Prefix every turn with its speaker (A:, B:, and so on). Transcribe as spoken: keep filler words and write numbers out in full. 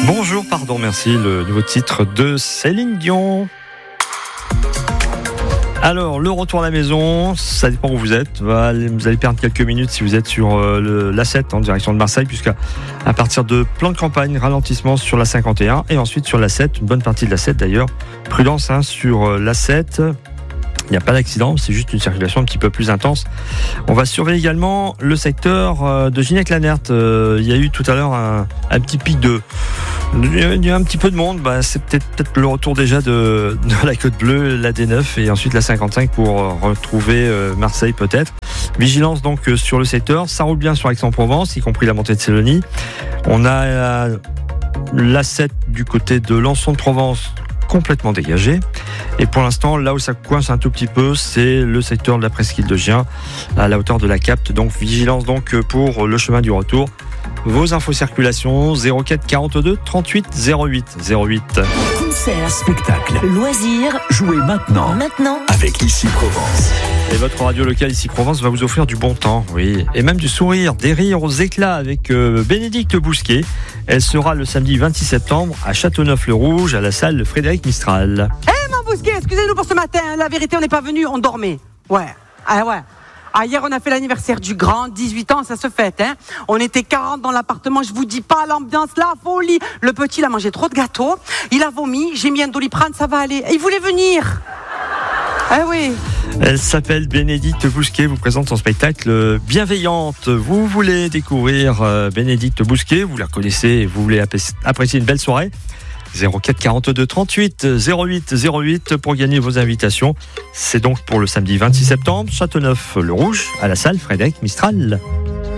A: Bonjour, pardon, merci, le nouveau titre de Céline Dion. Alors, le retour à la maison, ça dépend où vous êtes. Vous allez perdre quelques minutes si vous êtes sur le, l'A sept en direction de Marseille, puisqu'à à partir de plan de campagne, ralentissement sur la cinquante et un et ensuite sur l'A sept, une bonne partie de l'A sept d'ailleurs. Prudence hein, sur l'A sept. Il n'y a pas d'accident, c'est juste une circulation un petit peu plus intense. On va surveiller également le secteur de Gignac-Lanert. Il y a eu tout à l'heure un, un petit pic de... Il y a un petit peu de monde, bah, c'est peut-être, peut-être le retour déjà de, de la Côte Bleue, la D neuf et ensuite la cinquante-cinq pour retrouver Marseille peut-être. Vigilance donc sur le secteur, ça roule bien sur Aix-en-Provence, y compris la montée de Célonie. On a l'A sept du côté de Lançon-de-Provence complètement dégagé. Et pour l'instant, là où ça coince un tout petit peu, c'est le secteur de la presqu'île de Gien, à la hauteur de la Capte. Donc vigilance donc pour le chemin du retour. Vos infos circulation zéro quatre quarante-deux trente-huit zéro huit zéro huit.
B: Concert, spectacle, loisirs, jouez maintenant. Maintenant avec Ici Provence.
A: Et votre radio locale Ici Provence va vous offrir du bon temps, oui, et même du sourire, des rires aux éclats avec euh, Bénédicte Bousquet. Elle sera le samedi vingt-six septembre à Châteauneuf-le-Rouge, à la salle Frédéric Mistral.
C: Eh hey, mon Bousquet, excusez-nous pour ce matin, la vérité on n'est pas venu, on dormait. Ouais, ah ouais. Ah, hier, on a fait l'anniversaire du grand, dix-huit ans, ça se fête, hein. On était quarante dans l'appartement, je vous dis pas, l'ambiance, la folie. Le petit, il a mangé trop de gâteaux, il a vomi, j'ai mis un Doliprane, ça va aller. Et il voulait venir. Ah oui.
A: Elle s'appelle Bénédicte Bousquet, vous présente son spectacle Bienveillante. Vous voulez découvrir Bénédicte Bousquet, vous la connaissez, vous voulez apprécier une belle soirée. zéro quatre quarante-deux trente-huit zéro huit zéro huit pour gagner vos invitations. C'est donc pour le samedi vingt-six septembre, Châteauneuf-le-Rouge, à la salle Frédéric Mistral.